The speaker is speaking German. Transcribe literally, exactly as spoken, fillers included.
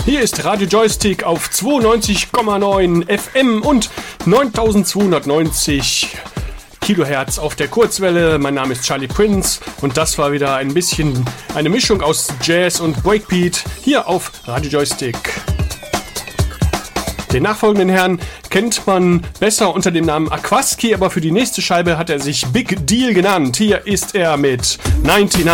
Hier ist Radio Joystick auf zweiundneunzig Komma neun F M und neuntausendzweihundertneunzig Kilohertz auf der Kurzwelle. Mein Name ist Charlie Prince und das war wieder ein bisschen eine Mischung aus Jazz und Breakbeat hier auf Radio Joystick. Den nachfolgenden Herrn kennt man besser unter dem Namen Aquaski, aber für die nächste Scheibe hat er sich Big Deal genannt. Hier ist er mit neunundneunzig.